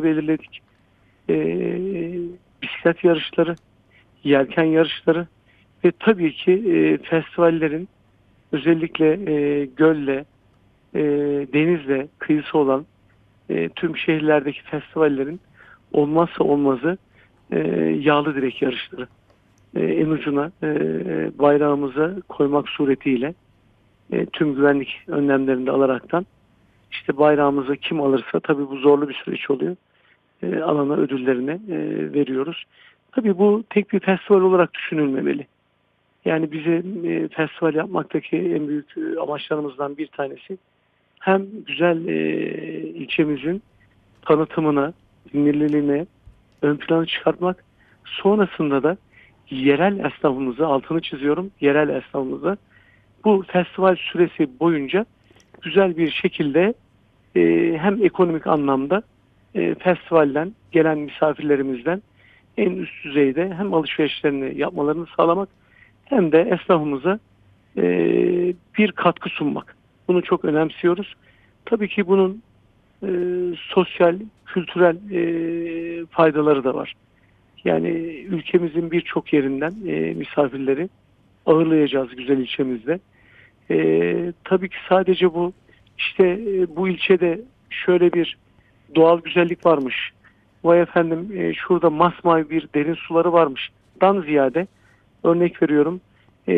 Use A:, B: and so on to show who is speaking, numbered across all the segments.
A: yarışları belirledik. Bisiklet yarışları, yelken yarışları ve tabii ki festivallerin özellikle gölle, denizle kıyısı olan tüm şehirlerdeki festivallerin olmazsa olmazı yağlı direk yarışları. En ucuna bayrağımızı koymak suretiyle tüm güvenlik önlemlerini de alaraktan işte bayrağımızı kim alırsa, tabii bu zorlu bir süreç oluyor. Alana ödüllerini veriyoruz. Tabii bu tek bir festival olarak düşünülmemeli. Yani bize festival yapmaktaki en büyük amaçlarımızdan bir tanesi hem güzel ilçemizin tanıtımına, bilinirliğine ön plana çıkartmak, sonrasında da yerel esnafımızı, altını çiziyorum, yerel esnafımızı bu festival süresi boyunca güzel bir şekilde hem ekonomik anlamda festivalden gelen misafirlerimizden en üst düzeyde hem alışverişlerini yapmalarını sağlamak hem de esnafımıza e, bir katkı sunmak. Bunu çok önemsiyoruz. Tabii ki bunun sosyal, kültürel faydaları da var. Yani ülkemizin birçok yerinden misafirleri ağırlayacağız güzel ilçemizde. Tabii ki sadece bu işte bu ilçede şöyle bir doğal güzellik varmış. Vay efendim şurada masmavi bir derin suları varmış. Dan ziyade örnek veriyorum. E,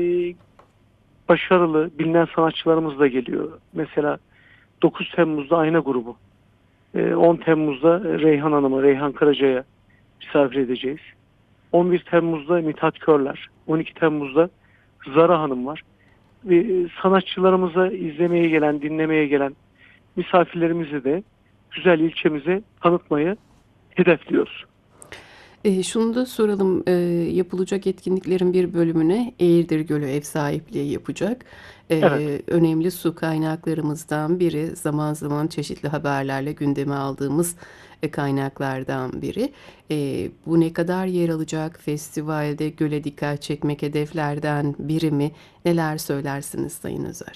A: Başarılı bilinen sanatçılarımız da geliyor. Mesela 9 Temmuz'da Ayna grubu. 10 Temmuz'da Reyhan Hanım'ı, Reyhan Karaca'ya misafir edeceğiz. 11 Temmuz'da Mithat Körler. 12 Temmuz'da Zara Hanım var. Ve sanatçılarımıza izlemeye gelen, dinlemeye gelen misafirlerimizi de güzel ilçemize tanıtmayı hedefliyoruz.
B: Şunu da soralım, yapılacak etkinliklerin bir bölümüne Eğirdir Gölü ev sahipliği yapacak.
A: Evet.
B: Önemli su kaynaklarımızdan biri, zaman zaman çeşitli haberlerle gündeme aldığımız kaynaklardan biri. Bu ne kadar yer alacak? Festivalde göle dikkat çekmek hedeflerden biri mi? Neler söylersiniz Sayın Özer?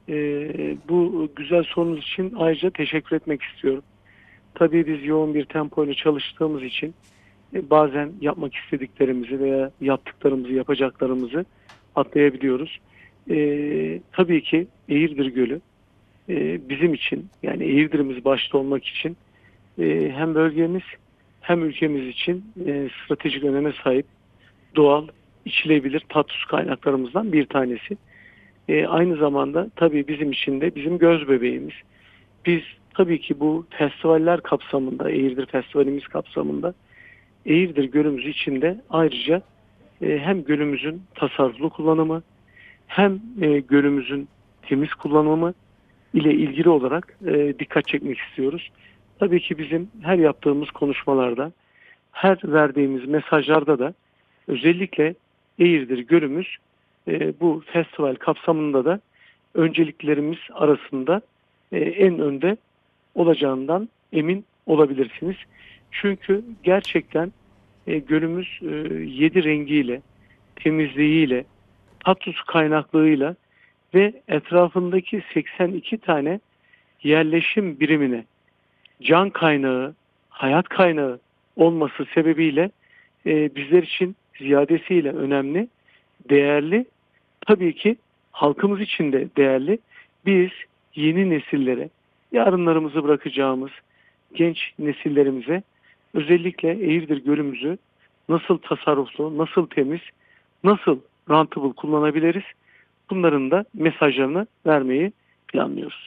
A: Bu güzel sorunuz için ayrıca teşekkür etmek istiyorum. Tabii biz yoğun bir tempoyla çalıştığımız için bazen yapmak istediklerimizi veya yaptıklarımızı, yapacaklarımızı atlayabiliyoruz. Tabii ki Eğirdir Gölü bizim için, yani Eğirdir'imiz başta olmak için hem bölgemiz hem ülkemiz için stratejik öneme sahip doğal, içilebilir tatlı su kaynaklarımızdan bir tanesi. Aynı zamanda tabii bizim için de bizim göz bebeğimiz. Biz tabii ki bu festivaller kapsamında, Eğirdir Festivalimiz kapsamında Eğirdir Gölümüz içinde ayrıca hem gölümüzün tasarruflu kullanımı hem gölümüzün temiz kullanımı ile ilgili olarak dikkat çekmek istiyoruz. Tabii ki bizim her yaptığımız konuşmalarda, her verdiğimiz mesajlarda da özellikle Eğirdir Gölümüz bu festival kapsamında da önceliklerimiz arasında en önde olacağından emin olabilirsiniz. Çünkü gerçekten gölümüz 7 rengiyle, temizliğiyle, tatlı su kaynaklığıyla ve etrafındaki 82 tane yerleşim birimine can kaynağı, hayat kaynağı olması sebebiyle bizler için ziyadesiyle önemli, değerli, tabii ki halkımız için de değerli. Biz yeni nesillere, yarınlarımızı bırakacağımız genç nesillerimize özellikle Eğirdir Gölümüzü nasıl tasarruflu, nasıl temiz, nasıl rentable kullanabiliriz? Bunların da mesajlarını vermeyi planlıyoruz.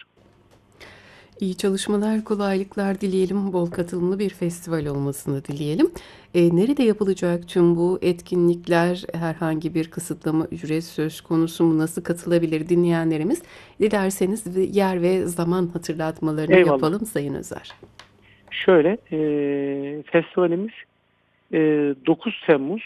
B: İyi çalışmalar, kolaylıklar dileyelim. Bol katılımlı bir festival olmasını dileyelim. Nerede yapılacak tüm bu etkinlikler? Herhangi bir kısıtlama, ücret söz konusu mu? Nasıl katılabilir dinleyenlerimiz? Dilerseniz yer ve zaman hatırlatmalarını
A: Eyvallah.
B: yapalım Sayın Özer.
A: Şöyle, festivalimiz 9 Temmuz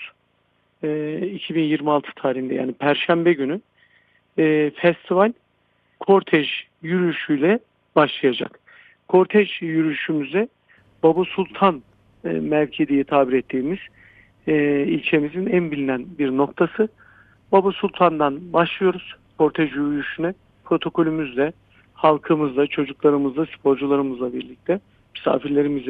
A: 2026 tarihinde, yani Perşembe günü festival kortej yürüyüşüyle başlayacak. Kortej yürüyüşümüze Baba Sultan mevki diye tabir ettiğimiz ilçemizin en bilinen bir noktası. Baba Sultan'dan başlıyoruz kortej yürüyüşüne. Protokolümüzle, halkımızla, çocuklarımızla, sporcularımızla birlikte, misafirlerimizle